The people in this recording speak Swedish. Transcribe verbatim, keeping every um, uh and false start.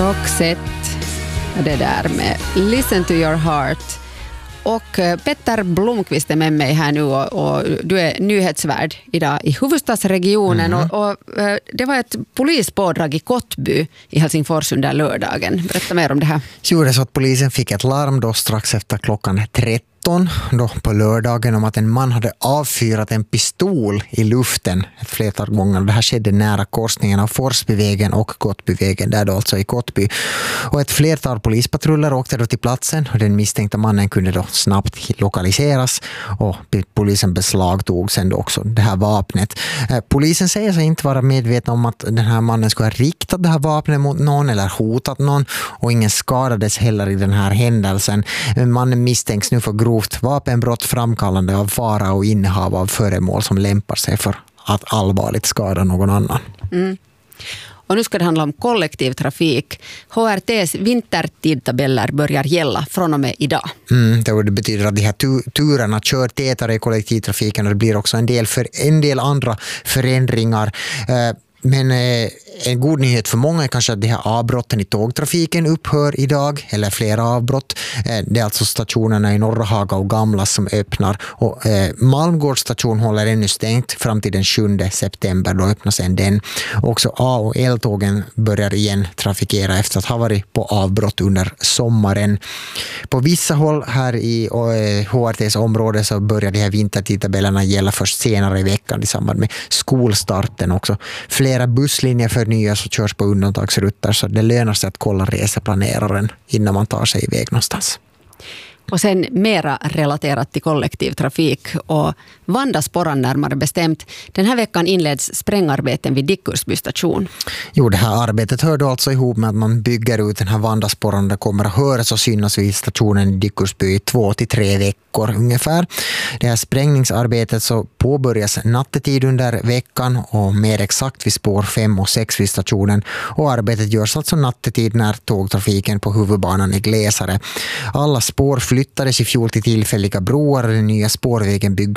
Roxette, det där med Listen to your heart. Och Petter Blomqvist är med mig här nu och, och du är nyhetsvärd idag i huvudstadsregionen. Mm. Och, och det var ett polispådrag i Kottby i Helsingfors under lördagen. Berätta mer om det här. Jo, det så att polisen fick ett larm då strax efter klockan tretton då på lördagen om att en man hade avfyrat en pistol i luften ett flertal gånger. Det här skedde nära korsningen av Forsbyvägen och Kottbyvägen, där då alltså i Kottby. Och ett flertal polispatruller åkte då till platsen och den misstänkta mannen kunde då snabbt lokaliseras och polisen beslagtog sen då också det här vapnet. Polisen säger sig inte vara medvetna om att den här mannen skulle ha riktat det här vapnet mot någon eller hotat någon, och ingen skadades heller i den här händelsen. Mannen misstänks nu för grovt vapenbrott, framkallande av fara och innehav av föremål som lämpar sig för att allvarligt skada någon annan. Mm. Och nu ska det handla om kollektivtrafik. H R T:s vintertidtabeller börjar gälla från och med idag. Mm, det betyder att de här tu- turerna kör tätare i kollektivtrafiken, och det blir också en del, för, en del andra förändringar. Eh, Men eh, en god nyhet för många är kanske att de här avbrotten i tågtrafiken upphör idag, eller flera avbrott. Eh, det är alltså stationerna i Norra Haga och Gamla som öppnar, och eh, Malmgårds station håller ännu stängt fram till den sjunde september, då öppnas sen den. Också A- och L-tågen börjar igen trafikera efter att ha varit på avbrott under sommaren. På vissa håll här i eh, H R T:s område så börjar de här vintertidtabellerna gälla först senare i veckan i samband med skolstarten också. Flera busslinjer förnyas och körs på undantagsrutter, så det lönar sig att kolla reseplaneraren innan man tar sig iväg någonstans. Och sen mera relaterat till kollektivtrafik och Vandasporran närmare bestämt. Den här veckan inleds sprängarbeten vid Dickursby station. Jo, det här arbetet hör då alltså ihop med att man bygger ut den här Vandasporran. Det kommer att höras och synas vid stationen i Dickursby i två till tre veckor ungefär. Det här sprängningsarbetet så påbörjas nattetid under veckan, och mer exakt vid spår fem och sex vid stationen. Och arbetet görs alltså nattetid när tågtrafiken på huvudbanan är glesare. Alla spår flyttades i fjol till tillfälliga broar, och den nya spårvägen byggs